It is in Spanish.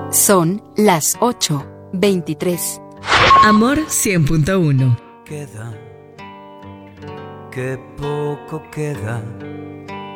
Son las 8:23. Amor 100.1. Queda, que poco queda